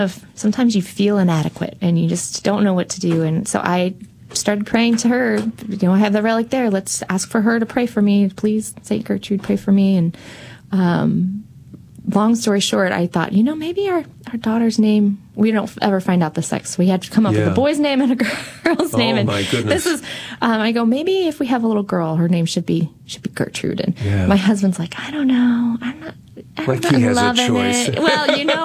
sometimes you feel inadequate and you just don't know what to do. And so I started praying to her. I have the relic there. Let's ask for her to pray for me. Please, St. Gertrude, pray for me. And long story short, I thought, maybe our daughter's name, we don't ever find out the sex. We had to come up with a boy's name and a girl's name. Oh, my goodness. This is, I go, maybe if we have a little girl, her name should be Gertrude. And my husband's like, I don't know. I'm not he has a choice. It. Well,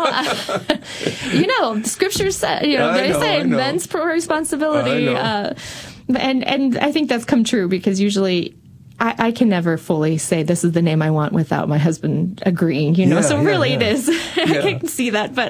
Scripture says, they say men's responsibility. And I think that's come true because usually I can never fully say this is the name I want without my husband agreeing, it is. I can see that. But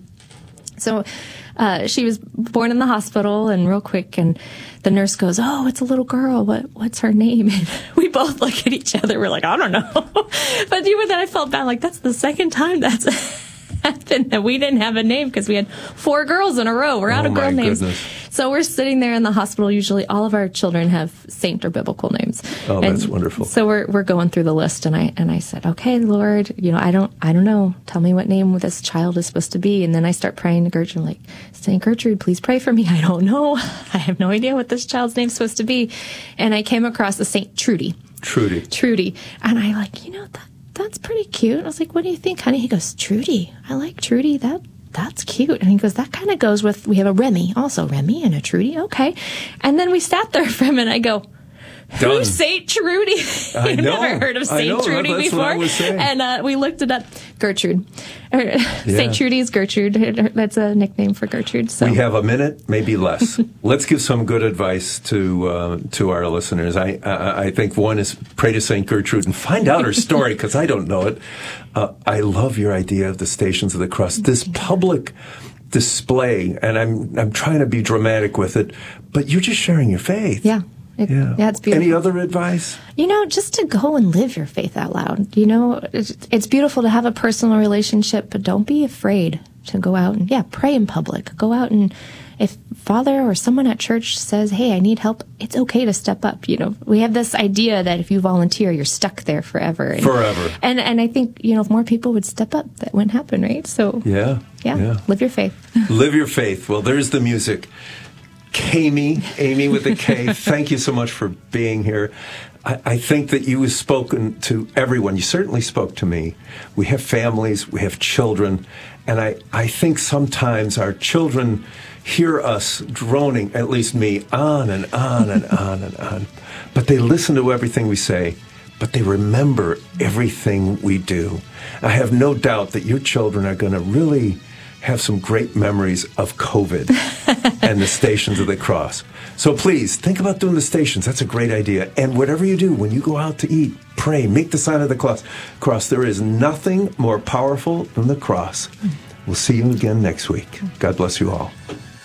so she was born in the hospital and real quick, and the nurse goes, "Oh, it's a little girl. What's her name?" And we both look at each other. We're like, "I don't know." But then I felt bad. Like, that's the second time that's happened that we didn't have a name because we had 4 girls in a row. We're out of girl names. Goodness. So we're sitting there in the hospital. Usually all of our children have saint or biblical names. Oh, that's wonderful. So we're going through the list, and I said, "Okay, Lord, I don't know. Tell me what name this child is supposed to be." And then I start praying to Gertrude, like, "Saint Gertrude, please pray for me. I don't know. I have no idea what this child's name's supposed to be." And I came across the Saint Trudy. Trudy. And I that's pretty cute. I was like, "What do you think, honey?" He goes, "Trudy. I like Trudy. That's cute." And he goes, "That kind of goes with, we have a Remy and a Trudy." Okay. And then we sat there for a minute. I go, "Who's Saint Trudy?" I've never heard of Saint Trudy that's before. What I was saying. And we looked it up. Gertrude. Saint Trudy is Gertrude. That's a nickname for Gertrude. So we have a minute, maybe less. Let's give some good advice to our listeners. I think one is pray to Saint Gertrude and find out her story, because I don't know it. I love your idea of the Stations of the Cross. This public display, and I'm trying to be dramatic with it, but you're just sharing your faith. Yeah. It's beautiful. Any other advice? Just to go and live your faith out loud. It's beautiful to have a personal relationship, but don't be afraid to go out and, pray in public. Go out, and if Father or someone at church says, "Hey, I need help," it's okay to step up. We have this idea that if you volunteer, you're stuck there forever. And I think, if more people would step up, that wouldn't happen, right? So, live your faith. Live your faith. Well, there's the music. Amy with a K, thank you so much for being here. I think that you have spoken to everyone. You certainly spoke to me. We have families, we have children, and I think sometimes our children hear us droning, at least me, on and on and on and on. But they listen to everything we say, but they remember everything we do. I have no doubt that your children are going to really have some great memories of COVID and the Stations of the Cross. So please, think about doing the stations. That's a great idea. And whatever you do, when you go out to eat, pray, make the sign of the cross. There is nothing more powerful than the cross. We'll see you again next week. God bless you all.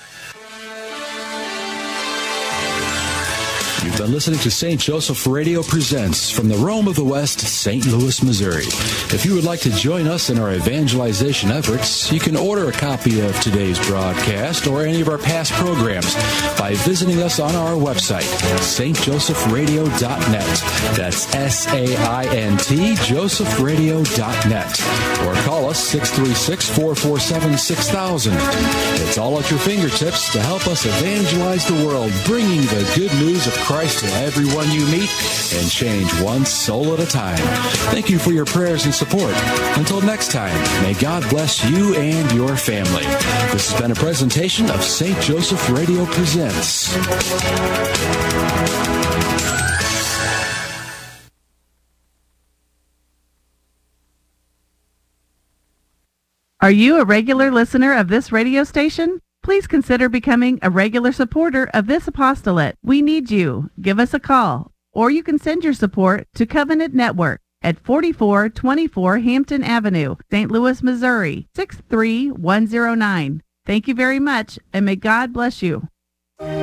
You've been listening to St. Joseph Radio Presents from the Rome of the West, St. Louis, Missouri. If you would like to join us in our evangelization efforts, you can order a copy of today's broadcast or any of our past programs by visiting us on our website, stjosephradio.net. That's SAINT, josephradio.net. Or call us 636-447-6000. It's all at your fingertips to help us evangelize the world, bringing the good news of Christ to everyone you meet and change one soul at a time. Thank you for your prayers and support. Until next time, may God bless you and your family. This has been a presentation of St. Joseph Radio Presents. Are you a regular listener of this radio station? Please consider becoming a regular supporter of this apostolate. We need you. Give us a call, or you can send your support to Covenant Network at 4424 Hampton Avenue, St. Louis, Missouri, 63109. Thank you very much, and may God bless you.